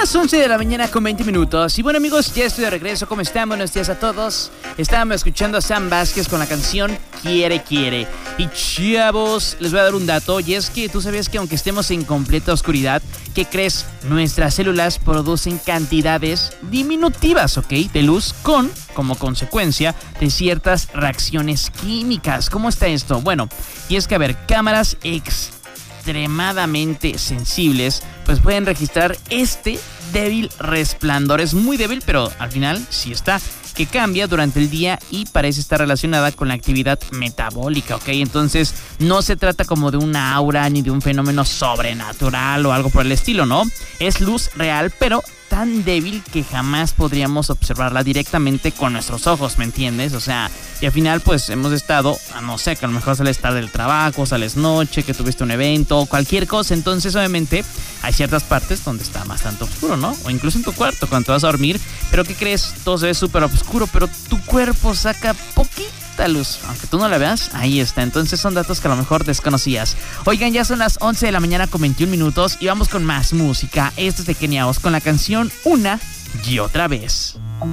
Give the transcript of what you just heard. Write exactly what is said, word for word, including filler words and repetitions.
las once de la mañana con veinte minutos. Y bueno, amigos, ya estoy de regreso. ¿Cómo están? Buenos días a todos. Estábamos escuchando a Sam Vázquez con la canción Quiere, Quiere. Y chavos, les voy a dar un dato. Y es que tú sabías que aunque estemos en completa oscuridad, ¿qué crees? Nuestras células producen cantidades diminutivas, ¿ok? De luz con, como consecuencia, de ciertas reacciones químicas. ¿Cómo está esto? Bueno, y es que, a ver, cámaras X extremadamente sensibles pues pueden registrar este débil resplandor. Es muy débil, pero al final sí está, que cambia durante el día y parece estar relacionada con la actividad metabólica, ¿ok? Entonces no se trata como de una aura ni de un fenómeno sobrenatural o algo por el estilo, ¿no? Es luz real, pero tan débil que jamás podríamos observarla directamente con nuestros ojos, ¿me entiendes? O sea, y al final pues hemos estado, no sé, que a lo mejor sales tarde del trabajo, sales noche, que tuviste un evento, cualquier cosa. Entonces obviamente hay ciertas partes donde está bastante oscuro, ¿no? O incluso en tu cuarto cuando te vas a dormir, pero ¿qué crees? Todo se ve súper oscuro, pero tu cuerpo saca poquita luz, aunque tú no la veas, ahí está. Entonces son datos que a lo mejor desconocías. Oigan, ya son las once de la mañana con veintiún minutos y vamos con más música. Esto es de Kenia Oz con la canción Una y Otra Vez.